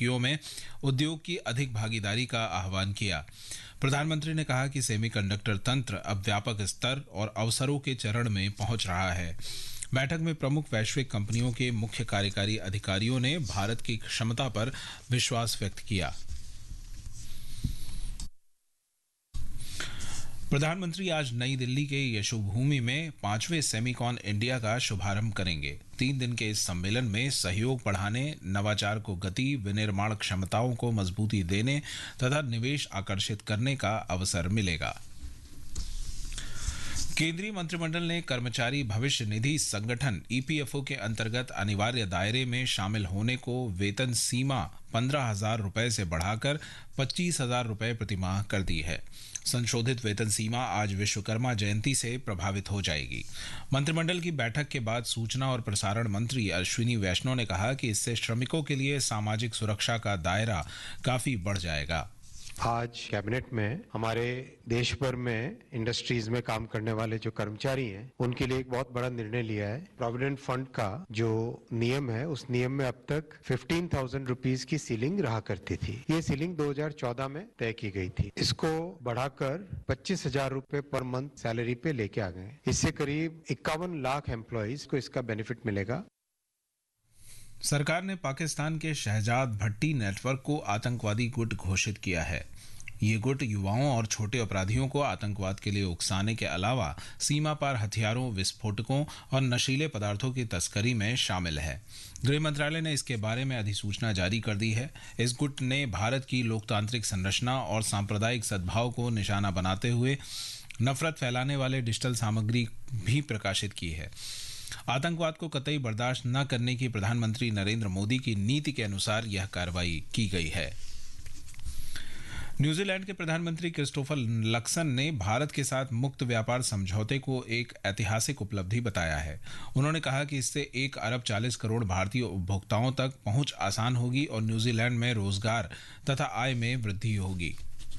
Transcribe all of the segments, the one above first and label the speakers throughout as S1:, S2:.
S1: प्रौद्योगिकियों में उद्योग की अधिक भागीदारी का आह्वान किया। प्रधानमंत्री ने कहा कि सेमीकंडक्टर तंत्र अब व्यापक स्तर और अवसरों के चरण में पहुंच रहा है। बैठक में प्रमुख वैश्विक कंपनियों के मुख्य कार्यकारी अधिकारियों ने भारत की क्षमता पर विश्वास व्यक्त किया। प्रधानमंत्री आज नई दिल्ली के यशोभूमि में 5वें सेमीकॉन इंडिया का शुभारंभ करेंगे। 3 दिन के इस सम्मेलन में सहयोग बढ़ाने, नवाचार को गति, विनिर्माण क्षमताओं को मजबूती देने तथा निवेश आकर्षित करने का अवसर मिलेगा। केंद्रीय मंत्रिमंडल ने कर्मचारी भविष्य निधि संगठन ईपीएफओ के अंतर्गत अनिवार्य दायरे में शामिल होने को वेतन सीमा 15,000 रुपये से बढ़ाकर 25,000 रुपये प्रतिमाह कर दी है। संशोधित वेतन सीमा आज विश्वकर्मा जयंती से प्रभावित हो जाएगी। मंत्रिमंडल की बैठक के बाद सूचना और प्रसारण मंत्री अश्विनी वैष्णव ने कहा कि इससे श्रमिकों के लिए सामाजिक सुरक्षा का दायरा काफी बढ़ जाएगा।
S2: आज कैबिनेट में हमारे देश भर में इंडस्ट्रीज में काम करने वाले जो कर्मचारी हैं उनके लिए एक बहुत बड़ा निर्णय लिया है। प्रोविडेंट फंड का जो नियम है उस नियम में अब तक 15,000 रुपीज की सीलिंग रहा करती थी। ये सीलिंग 2014 में तय की गई थी। इसको बढ़ाकर 25,000 रुपए पर मंथ सैलरी पे लेके आ गए। इससे करीब 51 लाख एम्प्लॉइज को इसका बेनिफिट मिलेगा।
S1: सरकार ने पाकिस्तान के शहजाद भट्टी नेटवर्क को आतंकवादी गुट घोषित किया है। ये गुट युवाओं और छोटे अपराधियों को आतंकवाद के लिए उकसाने के अलावा सीमा पार हथियारों, विस्फोटकों और नशीले पदार्थों की तस्करी में शामिल है। गृह मंत्रालय ने इसके बारे में अधिसूचना जारी कर दी है। इस गुट ने भारत की लोकतांत्रिक संरचना और सांप्रदायिक सद्भाव को निशाना बनाते हुए नफरत फैलाने वाले डिजिटल सामग्री भी प्रकाशित की है। आतंकवाद को कतई बर्दाश्त न करने की प्रधानमंत्री नरेंद्र मोदी की नीति के अनुसार यह कार्रवाई की गई है। न्यूजीलैंड के प्रधानमंत्री क्रिस्टोफर लक्सन ने भारत के साथ मुक्त व्यापार समझौते को एक ऐतिहासिक उपलब्धि बताया है। उन्होंने कहा कि इससे 1 अरब 40 करोड़ भारतीय उपभोक्ताओं तक पहुंच आसान होगी और न्यूजीलैंड में रोजगार तथा आय में वृद्धि होगी।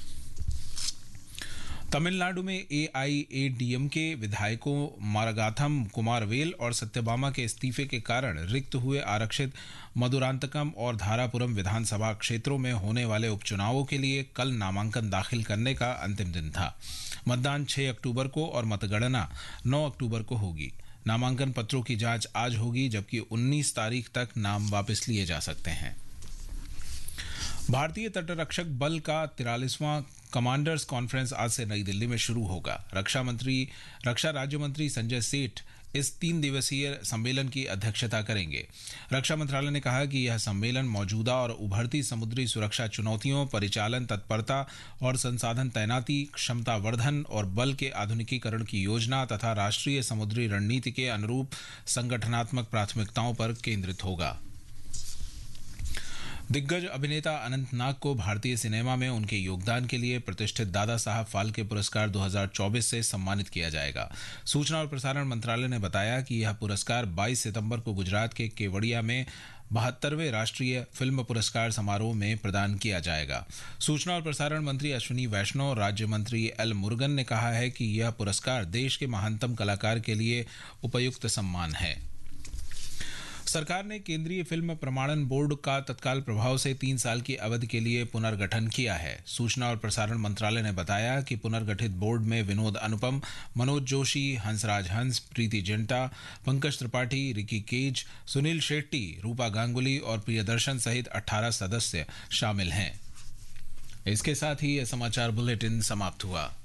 S1: तमिलनाडु में एआईएडीएमके विधायकों मरगाथम कुमारवेल और सत्यभामा के इस्तीफे के कारण रिक्त हुए आरक्षित मधुरांतकम और धारापुरम विधानसभा क्षेत्रों में होने वाले उपचुनावों के लिए कल नामांकन दाखिल करने का अंतिम दिन था। मतदान 6 अक्टूबर को और मतगणना 9 अक्टूबर को होगी। नामांकन पत्रों की जांच आज होगी, जबकि 19 तारीख तक नाम वापस लिए जा सकते हैं। भारतीय तटरक्षक बल का 43वां कमांडर्स कॉन्फ्रेंस आज से नई दिल्ली में शुरू होगा। रक्षा राज्य मंत्री संजय सेठ इस 3 दिवसीय सम्मेलन की अध्यक्षता करेंगे। रक्षा मंत्रालय ने कहा कि यह सम्मेलन मौजूदा और उभरती समुद्री सुरक्षा चुनौतियों, परिचालन तत्परता और संसाधन तैनाती, क्षमता वर्धन और बल के आधुनिकीकरण की योजना तथा राष्ट्रीय समुद्री रणनीति के अनुरूप संगठनात्मक प्राथमिकताओं पर केंद्रित होगा। दिग्गज अभिनेता अनंत नाग को भारतीय सिनेमा में उनके योगदान के लिए प्रतिष्ठित दादा साहब फाल्के पुरस्कार 2024 से सम्मानित किया जाएगा। सूचना और प्रसारण मंत्रालय ने बताया कि यह पुरस्कार 22 सितंबर को गुजरात के केवड़िया में 72वें राष्ट्रीय फिल्म पुरस्कार समारोह में प्रदान किया जाएगा। सूचना और प्रसारण मंत्री अश्विनी वैष्णव और राज्य मंत्री एल मुरुगन ने कहा है कि यह पुरस्कार देश के महानतम कलाकार के लिए उपयुक्त सम्मान है। सरकार ने केंद्रीय फिल्म प्रमाणन बोर्ड का तत्काल प्रभाव से 3 साल की अवधि के लिए पुनर्गठन किया है। सूचना और प्रसारण मंत्रालय ने बताया कि पुनर्गठित बोर्ड में विनोद अनुपम, मनोज जोशी, हंसराज हंस, प्रीति जिंटा, पंकज त्रिपाठी, रिकी केज, सुनील शेट्टी, रूपा गांगुली और प्रियदर्शन सहित 18 सदस्य शामिल हैं। इसके साथ ही यह समाचार बुलेटिन समाप्त हुआ।